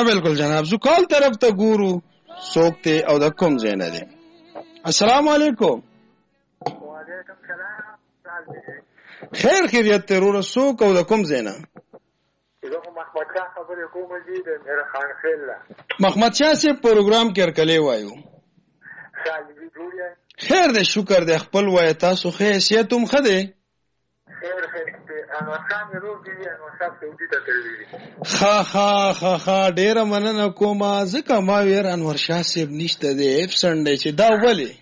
نه بالکل جناب زو کال طرف ته ګورو څوک ته او د کوم ځای نه دی. السلام علیکم. وعلیکم سلام. خیر خیریت ته ورو څوک او د کوم ځای نه؟ زه محمد شاه خبرې کوم دي د میرخان خیل. محمد شاه صاحب پروګرام کې ارکلې وایو. خالي جوړه. خیر دې شکر دې خپل وای تاسو خیر حیثیت هم خده. خیر انور خان ورو دي انور صاحب سعودي ته تللی. ها ډیره مننه کوم ځکه ما ویر انور شاه صاحب نشته دی اپسنډ دی چې دا ولې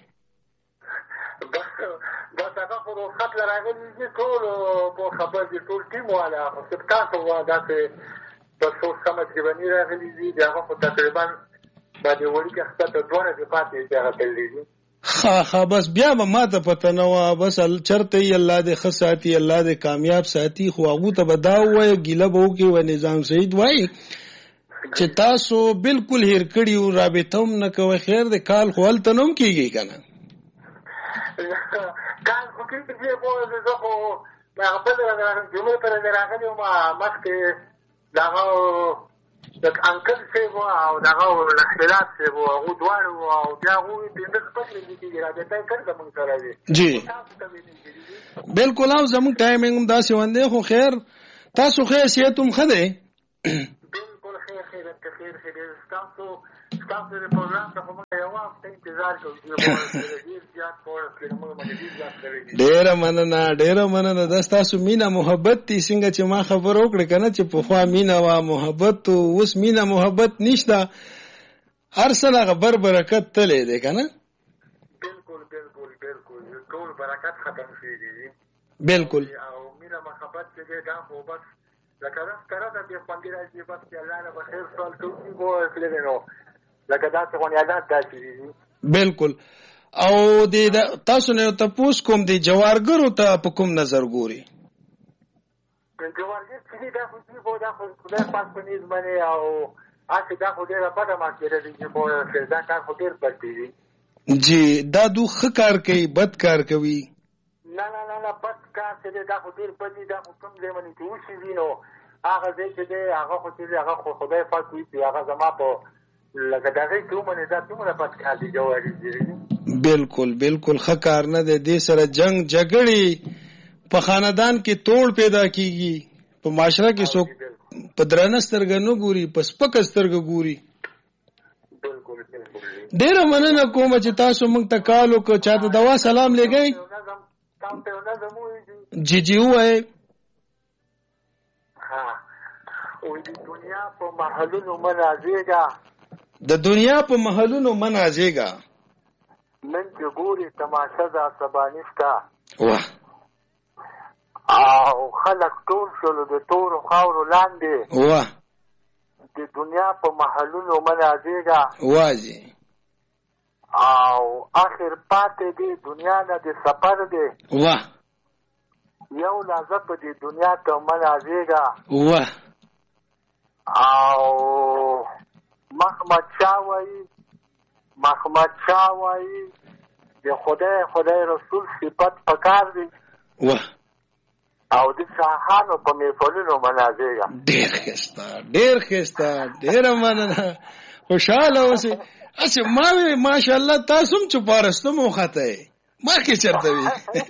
بس هغه خو خط راغلی دي ټول په خبر دي ټول ټیم والا خو تاسو واده ته بس څو سمج کې باندې راغلی دي هغه خو تقریبا باندې وړي کې خطه دوه نه پاتې دي هغه تللی دي. ها بس بیا به ما ته پته نه و بس چرته ی الله دې ښه ساتي الله دې کامیاب ساتي خو هغه ته به دا وایي ګیله به وکړي و نظام سعید وایي چې تاسو بالکل هیر کړي او رابطه هم نه کوئ. خیر دې کال خو هلته نه هم کېږي که نه کال خو کېږي خو زه خو خپل جمعې پر راغلی وم مخکې د هغه د انکل صاحب او د هغه اختلاف صاحب هغو دواړه وو او بیا هغوی پنځه شپږ ورځې کېږي رابطه یې کړې ده مونږ سره دی جی بالکل او زموږ ټایمنګ هم داسې ونده خو خیر تاسو خیر حیثیت هم ښه دی بالکل خیر ستاسو د پروګرام ته خو موږ یو وخت انتظار کوو ډېره مننه دا ستاسو مینه محبت دي څنګه چې ما خبر وکړه که نه چې پخوا مینه وه محبت اوس مینه محبت نشته هر څه هغه برکت تللی دی که نه بالکل ټول برکت ختم شوي دي بالکل او مینه محبت چې دی دا خو بس لکه رس کره ده بې خوندي راځي بس چې الله نه به خیر سوال کوي بو تللی نو لکه داسې غونیادات داسې دي بالکل او د تاسو نه تپوس کوم د جوارګرو ته په کوم نظر ګوري جوارګر چې دا خو دا خو خدای پاک په نیز باندې او هسې دا خو ډېره بده مارکېټه دي چې خو دا کار خو ډېر بد دی جی دا دو ښه کار کوي بد کار کوي نه بد کار چې دی دا خو ډېر بد دي دا خو کوم ځای باندې چې وشي وي نو هغه ځای چې دی هغه خو چې دی هغه خو خدای پاک وي چې هغه زما په لکه د هغې چې ومنې دا څومره بد کار دی جواري دي بالکل ښه کار نه دی دې سره جنګ جګړې په خاندان کې توړ پیدا کیږي په معاشره کې څوک په درنه سترګه نه ګوري په سپکه سترګه ګوري ډېره مننه کومه چې تاسو موږ ته کال وکړو چاته دوا سلام لګئ جی ووایئ د دنیا په محلونو منازېږه د دنیا په محلونو منازېږه نن چې ګوري تماشه ده سباني شته واه او خلک ټول شولو د تورو خاورو لاندې واه د دنیا په محلونو منازېږه واځي او اخر پاتې دی دنیا نه د سفر دی واه یو لحظه په دې دنیا ته منازېږه واه او محمد شاه وایي د خدای رسول صفت پکار دی واه او د شاهانو په محفلونو منازېږه ډېر ښایسته ډېره مننه خوشحاله اوسئ اچھا ما وی ماشاءالله تاسو هم چوپارسته مو خطه ما کې چرته وی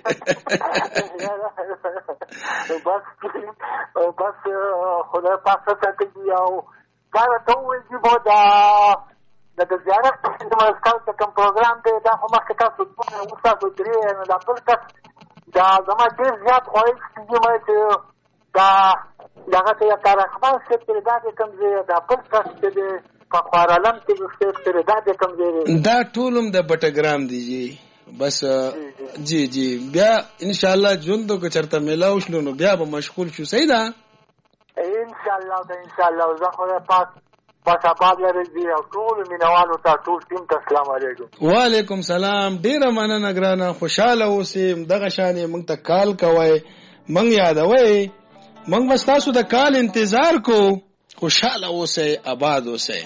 بس خدای پاک ساتي او دا ته وایي چې دا د زیارت د مسکو ته کوم پروګرام دی دا خو مخکې تاسو تاسو درې نه دا بل کس دا زما ډېر زیات خواهش کېږي چې دا دغه ته یې کارخمان صاحب ترې دا د کوم ځای دا بل کس چې دی په خوارالم کې صاحب ترې دا د کوم ځای دی دا ټول هم د بټګرام دی جی بس جی بیا انشاءالله ژوند که چرته میلاو شلو نو بیا به مشغول شو صحیح ده انشاءالله زه خدای پاک بس آباد لري او ټول مینوالو ته ټول ټیم ته السلام علیکم وعلیکم سلام ډیره مننه ګرانه خوشاله اوسئ دغه شانې موږ ته کال کوئ موږ یادوئ موږ بس تاسو د کال انتظار کو خوشاله اوسئ آباد اوسئ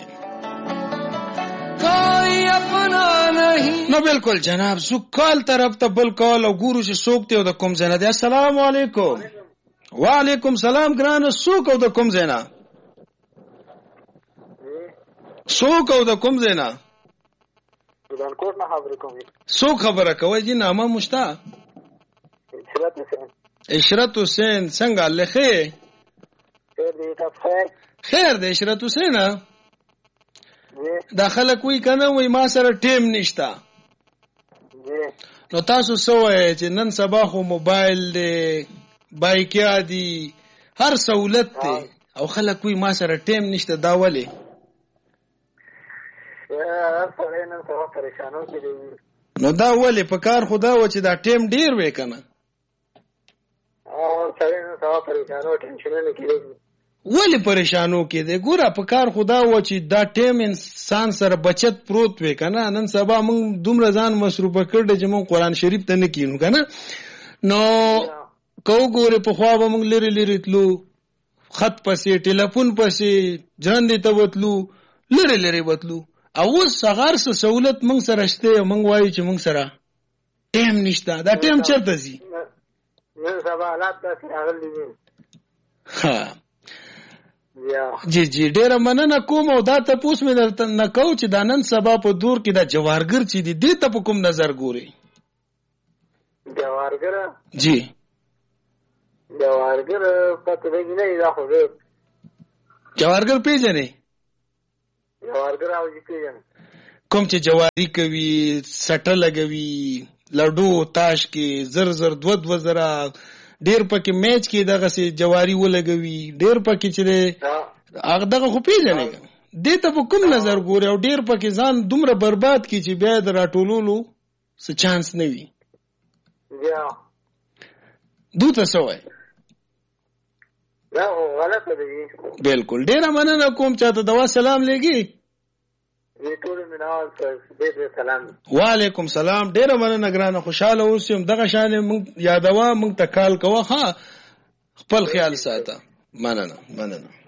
کوئی اپنا نہیں نو بالکل جناب زو کال طرف ته بل کال او ګورو چې څوک دی او د کوم ځای نه دی السلام علیکم وعلیکم سلام ګرانه څوک او د کوم ځای نه څوک او د کوم ځای نه؟ ګلانکوټ نه خبرې کوم. څوک خبره کوي جی؟ نامه مشتا؟ عشرت حسین. عشرت حسین څنګه لخه؟ خیر دی تاسو؟ خیر دی عشرت حسین. دا خلک وی کنه وی ما سره ټیم نشتا. نو تاسو سوې چې نن سبا خو موبایل دی، بایکیا دی، هر سہولت دی او خلک وی ما سره ټیم نشته. دا ولې؟ نو دا ولې په کار خدا و چې دا ټیم ډیر وې کنه. ولی پریشانو کې دی؟ ګوره په کار خدا و چې دا ټیم انسان سره بچت پروت وي کنه. نن سبا موږ دومره ځان مصروفه کړل چې موږ قرآن شریف ته نه کینو کنه. نو کو ګوره په خوا به موږ لري لري تلو، خط پسې ټلیفون پسې ځان دې ته وتلو، لري لري وتلو. او اوس هغه څه سہولت موږ سره شته، موږ وایو چې موږ سره ټیم نشته. دا ټیم چرته ځي؟ نن سبا حالات داسې راغلي دي. ها جی جی ډیره مننه کوم. او دا تپوس مې درته نه کو چې دا نن سبا په دور کې دا جوارګر چې دی دې ته په کوم نظر ګوري؟ جوارګر جی جوارګر پته دی نه دا خو جوارګر پیژنې؟ جوارګر او جی پیژنې کوم چې جواری کوي، سټه لګوي، لډو تاش کې زر زر دو زره، ډیر پکې میچ کې دغه سي جواری ولګوي، ډیر پکې چې هغه دغه خو پیژنې دې ته په کوم نظر ګوري؟ او ډیر پکې ځان دومره برباد کی چې بیا د راټولولو څه چانس نه وي. دوته سوای دا غلط دی. بالکل ډیره مننه کوم. چاته دوا سلام لګي؟ وعلیکم سلام. ډیره مننه ګرانه، خوشاله اوسم. دغه شان مونږ یادوا، مونږ ته کال کوه. ها خپل خیال ساته. مننه مننه.